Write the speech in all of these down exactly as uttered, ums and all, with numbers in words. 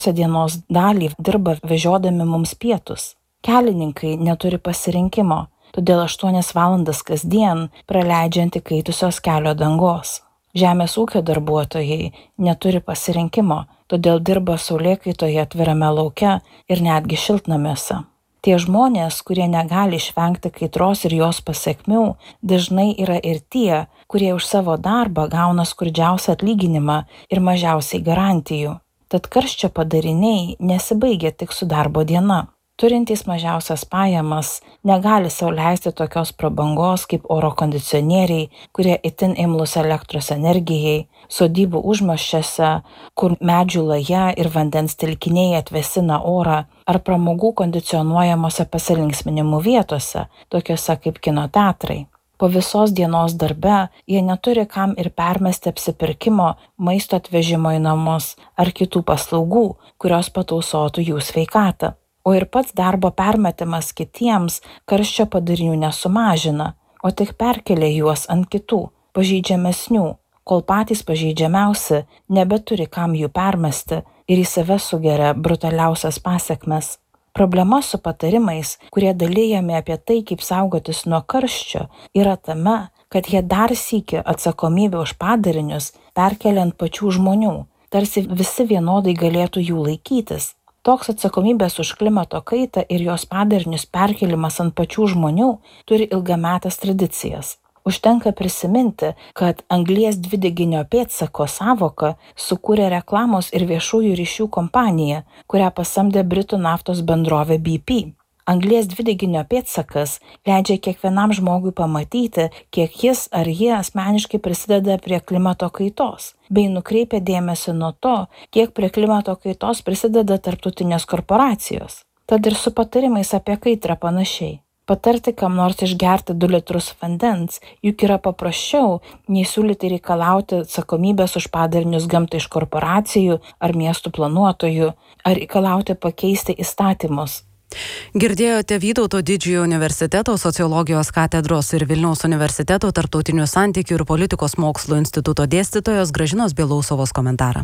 Visą dienos dalį dirba vežiodami mums pietus. Kelininkai neturi pasirinkimo, todėl aštuonias valandas kasdien praleidžia ant įkaitusios kelio dangos. Žemės ūkio darbuotojai neturi pasirinkimo, todėl dirba saulėkaitoje atvirame lauke ir netgi šiltnamiuose. Tie žmonės, kurie negali išvengti kaitros ir jos pasekmių, dažnai yra ir tie, kurie už savo darbą gauna skurdžiausią atlyginimą ir mažiausiai garantijų. Tad karščio padariniai nesibaigia tik su darbo diena. Turintys mažiausias pajamas negali sau leisti tokios prabangos kaip oro kondicionieriai, kurie itin imlūs elektros energijai, sodybų užmaščiuose, kur medžių laja ir vandens telkiniai atvėsina orą, ar pramogų kondicionuojamose pasilinksminimų vietose, tokiose kaip kino teatrai. Po visos dienos darbe jie neturi kam ir permesti apsipirkimo, maisto atvežimo į namus ar kitų paslaugų, kurios patausotų jų sveikatą. O ir pats darbo permetimas kitiems karščio padarinių nesumažina, o tik perkelia juos ant kitų, pažeidžiamesnių, kol patys pažeidžiamiausi nebeturi kam jų permesti ir į save sugeria brutaliausias pasekmes. Problema su patarimais, kurie dalijami apie tai, kaip saugotis nuo karščio, yra tame, kad jie dar sykį atsakomybę už padarinius perkelia ant pačių žmonių, tarsi visi vienodai galėtų jų laikytis. Toks atsakomybės už klimato kaitą ir jos padarinius perkelimas ant pačių žmonių turi ilgametes tradicijas. Užtenka prisiminti, kad anglies dvideginio pėdsako sąvoką sukūrė reklamos ir viešųjų ryšių kompanija, kurią pasamdė Britų naftos bendrovė B P. Anglies dvideginio pėdsakas leidžia kiekvienam žmogui pamatyti, kiek jis ar jie asmeniškai prisideda prie klimato kaitos, bei nukreipia dėmesį nuo to, kiek prie klimato kaitos prisideda tarptautinės korporacijos. Tad ir su patarimais apie kaitrą panašiai. Patarti kam nors išgerti du litrus vandens, juk yra paprasčiau, nei siūlyti reikalauti atsakomybės už padarinius gamtai iš korporacijų ar miestų planuotojų, ar reikalauti pakeisti įstatymus. Girdėjote Vytauto Didžiojo universiteto sociologijos katedros ir Vilniaus universiteto tarptautinių santykių ir politikos mokslų instituto dėstytojos Gražinos Bielausovos komentarą.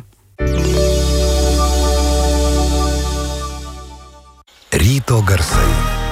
Ryto garsai.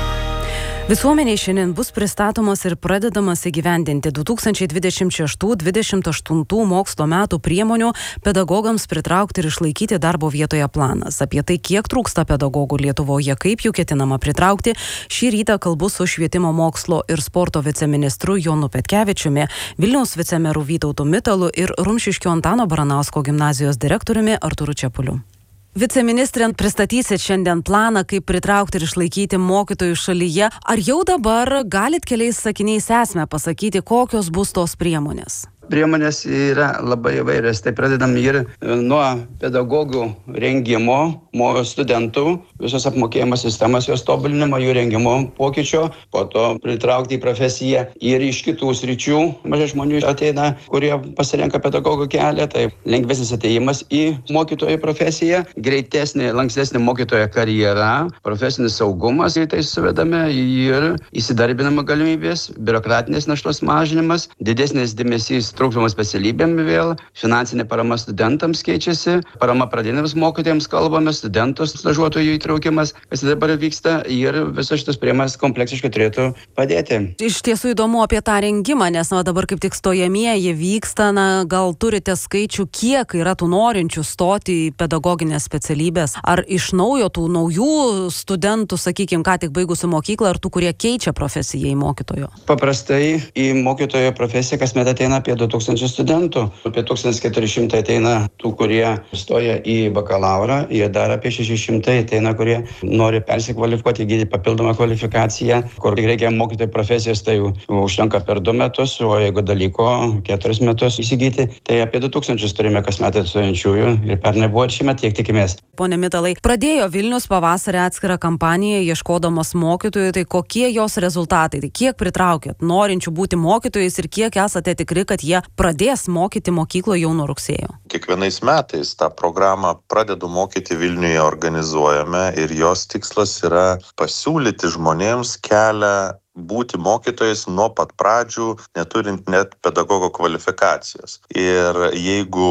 Visuomeniai šiandien bus pristatomas ir pradedamas įgyvendinti du tūkstančiai dvidešimt šeštų dvidešimt aštuntų mokslo metų priemonių pedagogams pritraukti ir išlaikyti darbo vietoje planas. Apie tai, kiek trūksta pedagogų Lietuvoje, kaip jų ketinama pritraukti, šį rytą kalbu su švietimo mokslo ir sporto viceministru Jonu Petkevičiumi, Vilniaus vicemeru Vytautu Mitalu ir Rumšiškių Antano Baranausko gimnazijos direktoriumi Artūru Čepuliu. Viceministrė, pristatysit šiandien planą, kaip pritraukti ir išlaikyti mokytojų šalyje. Ar jau dabar galit keliais sakiniais esmę pasakyti, kokios bus tos priemonės? Priemonės yra labai įvairios. Tai pradedam ir nuo pedagogų rengimo, studentų, visos apmokėjimo sistemos, jos tobulinimo, jų rengimo pokyčio, po to pritraukti į profesiją ir iš kitų sričių. Mažai žmonių ateina, kurie pasirenka pedagogų kelią, tai lengvesnis atėjimas į mokytojo profesiją, greitesnė, lankstesnė mokytojo karjera, profesinis saugumas, į tai suvedame ir įsidarbinimo galimybės, biurokratinės naštos mažinimas, didesnis dėmesys trūkstamas specialybėm vėl, finansinė parama studentams keičiasi, parama pradiniams mokytojams kalbame, studentus stažuotojų įtraukimas, kas dabar vyksta ir visos šitos priemonės kompleksiškai turėtų padėti. Iš tiesų įdomu apie tą rengimą, nes na, dabar kaip tik stojamieji vyksta, na, gal turite skaičių, kiek yra tų norinčių stoti į pedagoginės specialybės, ar iš naujo tų naujų studentų, sakykime, ką tik baigusių mokyklą, ar tų, kurie keičia profesiją į mokytojo? Paprastai į mokytojo profesiją kasmet ateina apie du tūkstančius studentų. Apie tūkstantis keturi šimtai ateina tų, kurie stoja į bakalaurą, ir dar apie šeši šimtai ateina, kurie nori persikvalifikuoti, įgyti papildomą kvalifikaciją, kur reikia mokytojų profesijos, tai užtenka per du metus, o jeigu dalyko keturis metus įsigyti, tai apie du tūkstančius turime kasmet stojančiųjų ir pernai buvo ir šiemet tiek tikimės. Pone Mitalai, pradėjo Vilnius pavasarį atskirą kampaniją ieškodamas mokytojų, tai kokie jos rezultatai, tai kiek pritraukėt norinčių būti mokytojais ir kiek esate tikri, kad jie pradės mokyti mokykloje jau nuo rugsėjo? Kiekvienais metais tą programą Pradedu mokyti Vilniuje organizuojame ir jos tikslas yra pasiūlyti žmonėms kelią būti mokytojais nuo pat pradžių, neturint net pedagogo kvalifikacijos. Ir jeigu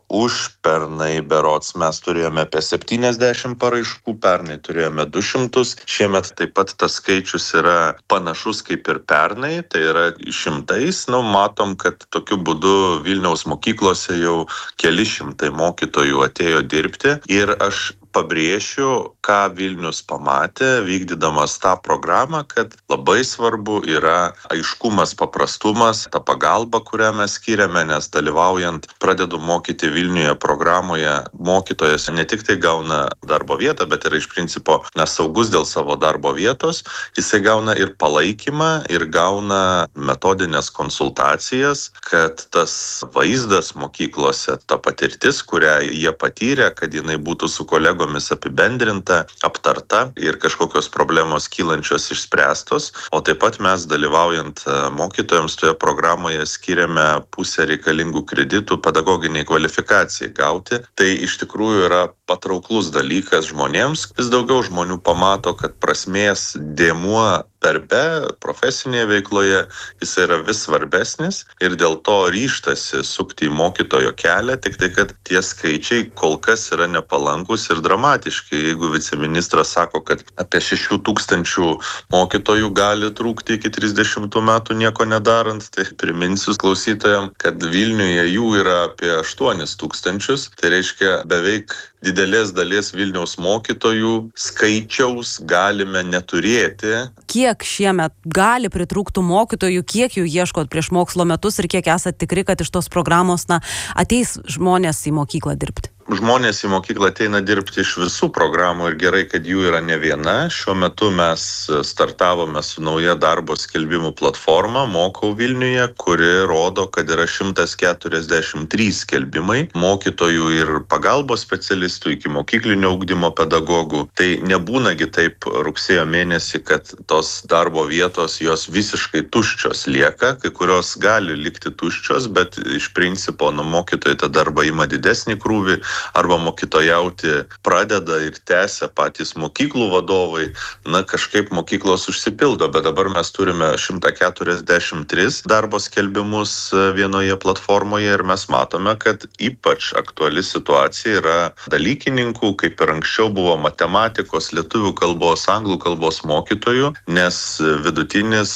užpernai berods mes turėjome apie septyniasdešimt paraiškų, pernai turėjome du šimtus, šiemet taip pat tas skaičius yra panašus kaip ir pernai, tai yra šimtais, nu, matom, kad tokiu būdu Vilniaus mokyklose jau keli šimtai mokytojų atėjo dirbti ir aš pabrėšiu, ką Vilnius pamatė, vykdydamas tą programą, kad labai svarbu yra aiškumas, paprastumas, ta pagalba, kurią mes skiriame, nes dalyvaujant pradedu mokyti Vilniuje programoje, mokytojas ne tik tai gauna darbo vietą, bet yra iš principo nesaugus dėl savo darbo vietos, jisai gauna ir palaikymą, ir gauna metodinės konsultacijas, kad tas vaizdas mokyklose, ta patirtis, kurią jie patyrė, kad jinai būtų su kolegomis apibendrinta, aptarta ir kažkokios problemos kylančios išspręstos, o taip pat mes dalyvaujant mokytojams toje programoje skiriame pusę reikalingų kreditų pedagoginiai kvalifikacijai gauti. Tai iš tikrųjų yra patrauklus dalykas žmonėms. Vis daugiau žmonių pamato, kad prasmės dėmuo darbe, profesinėje veikloje, jis yra vis svarbesnis ir dėl to ryžtasi sukti į mokytojo kelią, tik tai, kad tie skaičiai kol kas yra nepalankus ir dramatiški. Jeigu viceministras sako, kad apie šešių tūkstančių mokytojų gali trūkti iki trisdešimtų metų nieko nedarant, tai priminsiu klausytojams, kad Vilniuje jų yra apie aštuonis tūkstančius, tai reiškia beveik didelės dalies Vilniaus mokytojų skaičiaus galime neturėti. Kiek šiemet gali pritrūktų mokytojų, kiek jų ieškot prieš mokslo metus ir kiek esat tikri, kad iš tos programos na, ateis žmonės į mokyklą dirbti? Žmonės į mokyklą ateina dirbti iš visų programų ir gerai, kad jų yra ne viena. Šiuo metu mes startavome su nauja darbo skelbimų platforma Mokau Vilniuje, kuri rodo, kad yra šimtas keturiasdešimt trys skelbimai mokytojų ir pagalbos specialistų iki mokyklinio ugdymo pedagogų. Tai nebūnagi taip rugsėjo mėnesį, kad tos darbo vietos jos visiškai tuščios lieka, kai kurios gali likti tuščios, bet iš principo nuo mokytojai tą darbą ima didesnį krūvį, arba mokytojauti pradeda ir tęsia patys mokyklų vadovai, na kažkaip mokyklos užsipildo, bet dabar mes turime šimtą keturiasdešimt tris darbo skelbimus vienoje platformoje ir mes matome, kad ypač aktuali situacija yra dalykininkų, kaip ir anksčiau buvo matematikos, lietuvių kalbos, anglų kalbos mokytojų, nes vidutinis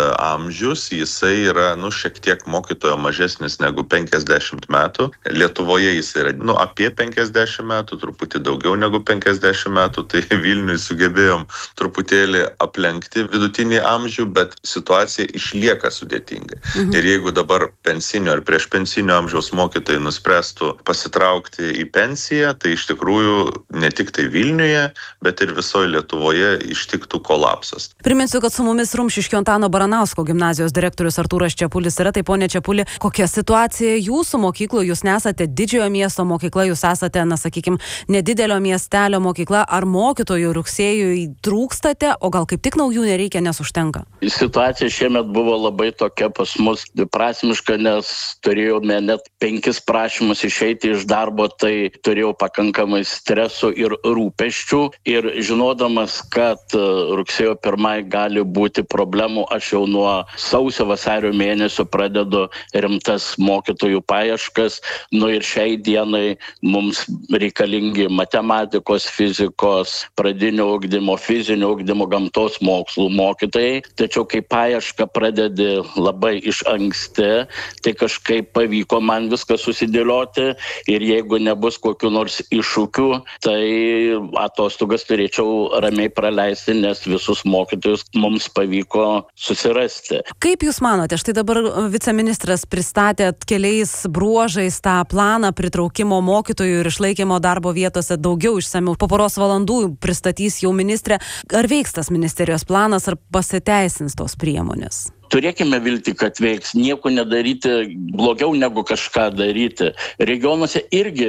amžius jisai yra nu, šiek tiek mokytojo mažesnis negu penkiasdešimt metų. Lietuvoje jis yra nu, apie penkiasdešimt metų, truputį daugiau negu penkiasdešimt metų, tai Vilniui sugebėjom truputėlį aplenkti vidutinį amžių, bet situacija išlieka sudėtingai. Mhm. Ir jeigu dabar pensinio ar prieš pensinio amžiaus mokytojai nuspręstų pasitraukti į pensiją, tai iš tikrųjų ne tik tai Vilniuje, bet ir visoje Lietuvoje ištiktų kolapsas. Priminsiu, kad su mumis Rumšiškio Antano Baranausko gimnazijos direktorius Artūras Čepulis yra. Tai ponė Čepuli, kokia situacija jūsų mokykloje? Jūs nesate didžiojo miesto mokykla, jūs esate, na sakykime, nedidelio miestelio mokykla. Ar mokytojų rugsėjui trūkstate, o gal kaip tik naujų nereikia, nes užtenka? Situacija šiemet buvo labai tokia pas mus dviprasmiška, nes turėjome net penkis prašymus išeiti iš darbo, tai turėjau pakankamai streso ir rūpesčių. Ir žinodamas, kad rugsėjo pirmai gali būti problemų, aš jau nuo sausio vasario mėnesio pradedu rimtas mokytojų paieškas. Nu ir šiai dienai mums reikalingi matematikos, fizikos, pradinio ugdymo, fizinio ugdymo, gamtos mokslų mokytojai. Tačiau kai paiešką pradedi labai iš anksti, tai kažkaip pavyko man viską susidėlioti ir jeigu nebus kokių nors iššūkių, tai atostogas turėčiau ramiai praleisti, nes visus mokytojus mums pavyko susirasti. Kaip Jūs manote, štai dabar viceministras pristatė keliais bruožais tą planą pritraukimo mokytojų ir išlaikymo darbo vietose daugiau išsamiau. Po poros valandų pristatys jau ministrė. Ar veiks tas ministerijos planas, ar pasiteisins tos priemonės? Turėkime viltį, kad veiks. Nieko nedaryti blogiau negu kažką daryti. Regionuose irgi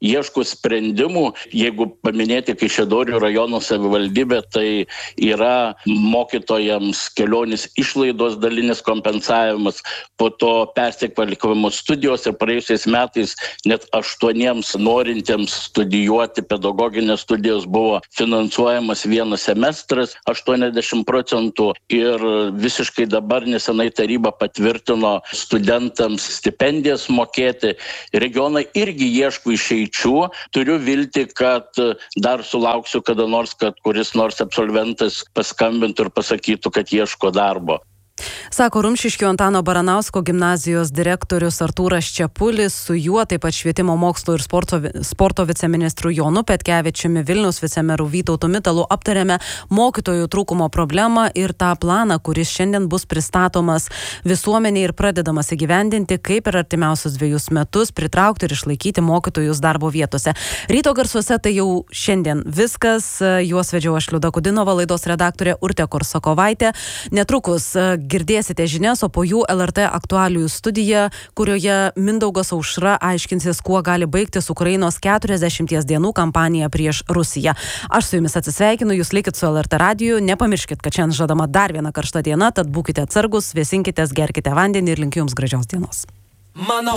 ieško sprendimų. Jeigu paminėti Kaišiadorių rajono savivaldybę, tai yra mokytojams kelionės išlaidos dalinis kompensavimas, po to persikvalifikavimo studijos ir praėjusiais metais net aštuoniems norintiems studijuoti pedagoginės studijos buvo finansuojamas vienas semestras, aštuoniasdešimt procentų, ir visiškai dabar nesenai taryba patvirtino studentams stipendijas mokėti. Regionai irgi ieško išeičių. Turiu viltį, kad dar sulauksiu kada nors, kad kuris nors absolventas paskambintų ir pasakytų, kad ieško darbo. Sako Rumšiškių Antano Baranausko gimnazijos direktorius Artūras Čepulis, su juo taip pat švietimo mokslo ir sporto, sporto viceministru Jonu Petkevičiumi, Vilniaus vicemeru Vytautu Mitalu aptarėme mokytojų trūkumo problemą ir tą planą, kuris šiandien bus pristatomas visuomeniai ir pradedamas įgyvendinti, kaip per artimiausius dviejus metus pritraukti ir išlaikyti mokytojus darbo vietose. Ryto garsuose tai jau šiandien viskas. Juos vedžiau aš Liuda Kudinova, laidos redaktorė Urtė Korsakovaitė. Netrukus girdėsite žinias, o po jų L R T aktualijų studija, kurioje Mindaugas Aušra aiškinsis, kuo gali baigtis Ukrainos keturiasdešimties dienų kampanija prieš Rusiją. Aš su jumis atsisveikinu, jūs likit su L R T radiju, nepamirškit, kad šiandien žadama dar viena karšta diena, tad būkite atsargus, vėsinkitės, gerkite vandenį ir linkiu jums gražios dienos. Mano